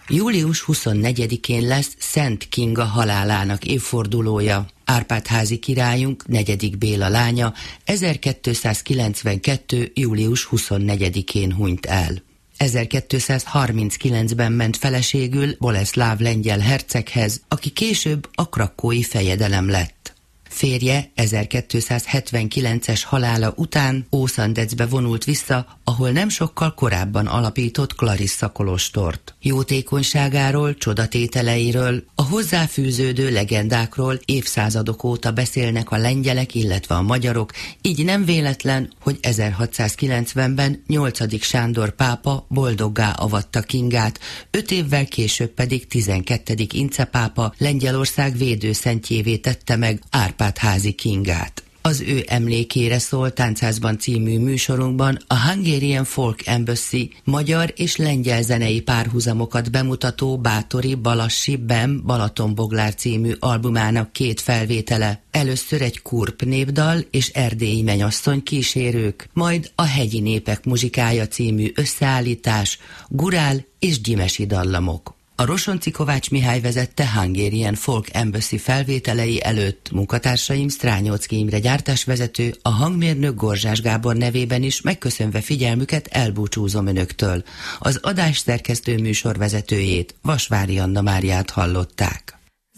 Július 24-én lesz Szent Kinga halálának évfordulója. Árpád-házi királyunk, 4. Béla lánya 1292. július 24-én hunyt el. 1239-ben ment feleségül Boleszláv lengyel herceghez, aki később a krakkói fejedelem lett. Férje 1279-es halála után Ószandecbe vonult vissza, ahol nem sokkal korábban alapított Clarissa kolostort. Jótékonyságáról, csodatételeiről, a hozzáfűződő legendákról évszázadok óta beszélnek a lengyelek, illetve a magyarok, így nem véletlen, hogy 1690-ben 8. Sándor pápa boldoggá avatta Kingát, 5 évvel később pedig 12. Ince pápa Lengyelország védőszentjévé tette meg Árpád-házi Kingát. Az ő emlékére szól Táncázban című műsorunkban a Hungarian Folk Embassy magyar és lengyel zenei párhuzamokat bemutató Báthori Balassi Bem Balatonboglár című albumának 2 felvétele. Először egy kurp népdal és erdélyi mennyasszony kísérők, majd a Hegyi népek muzsikája című összeállítás, gurál és gyimesi dallamok. A Rosonci Kovács Mihály vezette Hungarian Folk Embassy felvételei előtt munkatársaim Strányocki Imre gyártásvezető, a hangmérnök Gorzsás Gábor nevében is megköszönve figyelmüket elbúcsúzom önöktől. Az adás szerkesztő műsorvezetőjét, Vasvári Anna Máriát hallották.